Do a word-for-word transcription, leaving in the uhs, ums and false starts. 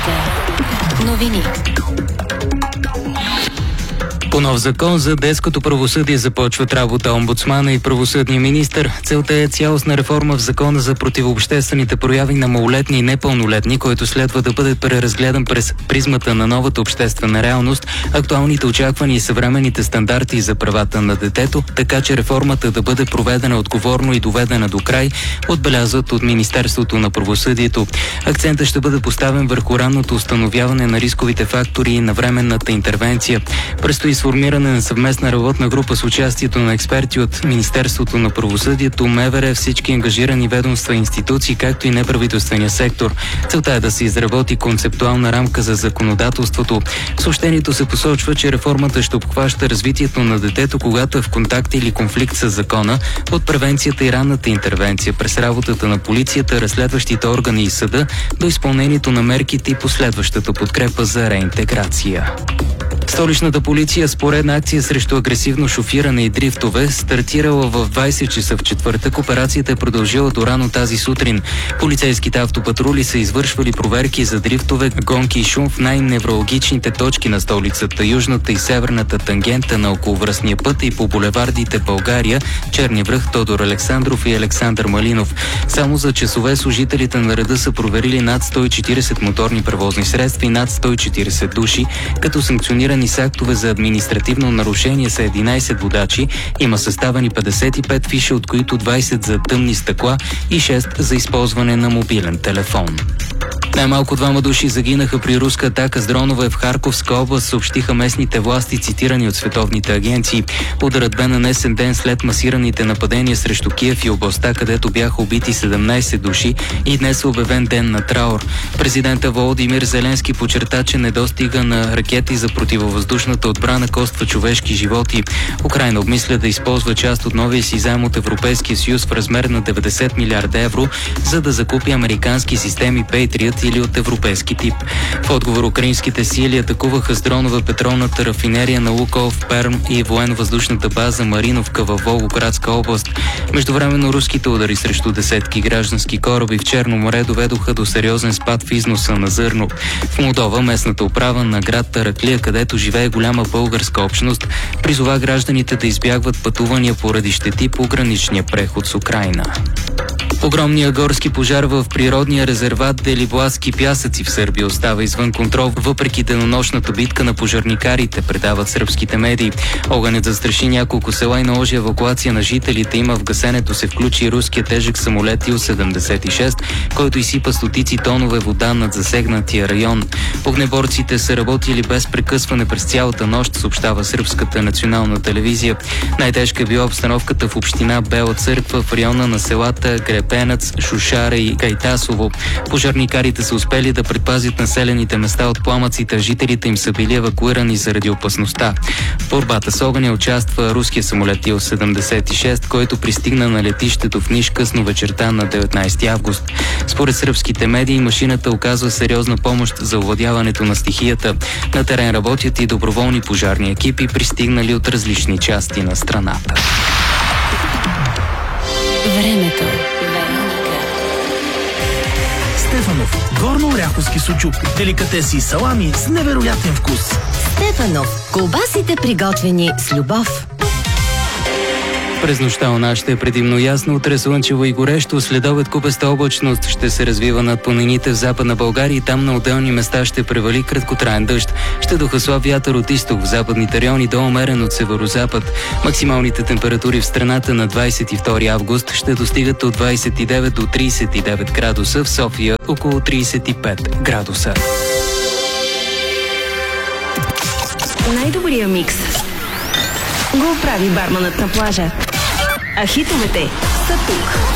Вероника. Новини. По нов закон за детското правосъдие започват работа омбудсмана и правосъдния министър. Целта е цялостна реформа в закона за противообществените прояви на малолетни и непълнолетни, който следва да бъде преразгледан през призмата на новата обществена реалност, актуалните очаквания и съвременните стандарти за правата на детето, така че реформата да бъде проведена отговорно и доведена до край, отбелязват от Министерството на правосъдието. Акцентът ще бъде поставен върху ранното установяване на рисковите фактори и навременната интервенция. Предстои сформиране на съвместна работна група с участието на експерти от Министерството на правосъдието, МВР, всички ангажирани ведомства и институции, както и неправителствения сектор. Целта е да се изработи концептуална рамка за законодателството. В съобщението се посочва, че реформата ще обхваща развитието на детето, когато е в контакт или конфликт с закона, от превенцията и ранната интервенция през работата на полицията, разследващите органи и съда, до изпълнението на мерките и последващата подкрепа за реинтеграция. Столичната полиция с поредна акция срещу агресивно шофиране и дрифтове стартирала в двайсет часа в четвъртък. Операцията е продължила до рано тази сутрин. Полицейските автопатрули са извършвали проверки за дрифтове, гонки и шум в най-невралгичните точки на столицата, южната и северната тангента на околовръстния път и по булевардите България, Черни връх, Тодор Александров и Александър Малинов. Само за часове служителите на реда са проверили над сто и четирийсет моторни превозни средства и над сто и четирийсет души, като санкционирани с актове за административно нарушение са единайсет водачи, има съставени петдесет и пет фиша, от които двайсет за тъмни стъкла и шест за използване на мобилен телефон. Най-малко двама души загинаха при руска атака с дронове в Харковска област, съобщиха местните власти, цитирани от световните агенции. Ударът бе нанесен ден след масираните нападения срещу Киев и областта, където бяха убити седемнайсет души, и днес е обявен ден на траур. Президента Володимир Зеленски подчерта, че недостига на ракети за противовъздушната отбрана коства човешки животи. Украйна обмисля да използва част от новия си заем от Европейския съюз в размер на деветдесет милиарда евро, за да закупи американски системи Patriot или от европейски тип. В отговор украинските сили атакуваха с дронове петролната рафинерия на Лукойл в Перм и военно-въздушната база Мариновка във Волгоградска област. Междувременно руските удари срещу десетки граждански кораби в Черно море доведоха до сериозен спад в износа на зърно. В Молдова местната управа на град Тараклия, където живее голяма българска общност, призова гражданите да избягват пътувания поради щети по граничния преход с Украйна. Огромният горски пожар в природния резерват Делиблатски пясъци в Сърбия остава извън контрол, въпреки денонощната битка на пожарникарите, предават сръбските медии. Огънят застраши няколко села и наложи евакуация на жителите. Има в гасенето се включи и руския тежък самолет Ил седемдесет и шест, който изсипа стотици тонове вода над засегнатия район. Огнеборците са работили без прекъсване през цялата нощ, съобщава сръбската национална телевизия. Най-тежка е била обстановката в община Бела църква в района на селата Грепенец, Шушара и Гайтасово. Пожарникарите са успели да предпазят населените места от пламъците, а жителите им са били евакуирани заради опасността. В борбата с огъня участва руския самолет Ил седемдесет и шест, който пристигна на летището в Ниш късно вечерта на деветнайсети август. Според сръбските медии, машината оказва сериозна помощ за овладяването на стихията. На терен работят и доброволни пожарни екипи, пристигнали от различни части на страната. Времето. Стефанов. Горно-оряховски сучук. Деликатеси и салами с невероятен вкус. Стефанов. Колбасите приготвени с любов. През нощта у нас ще е предимно ясно, утре слънчево и горещо, следобед купеста облачност ще се развива над планините в Западна България и там на отделни места ще превали краткотраен дъжд. Ще духа слаб вятър от изток, в западните райони до умерен от северозапад. Максималните температури в страната на двайсет и втори август ще достигат от двайсет и девет до трийсет и девет градуса, в София около трийсет и пет градуса. Най-добрия микс го прави барманът на плажа. А хитовете са тук.